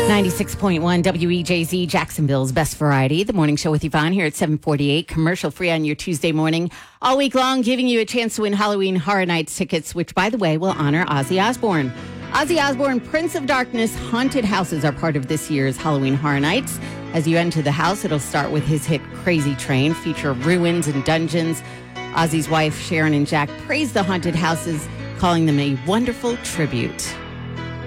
96.1 WEJZ, Jacksonville's best variety. The morning show with Yvonne here at 7:48, commercial free on your Tuesday morning. All week long, giving you a chance to win Halloween Horror Nights tickets, which, by the way, will honor Ozzy Osbourne. Ozzy Osbourne, Prince of Darkness, haunted houses are part of this year's Halloween Horror Nights. As you enter the house, it'll start with his hit Crazy Train, feature ruins and dungeons. Ozzy's wife, Sharon and Jack, praise the haunted houses, calling them a wonderful tribute.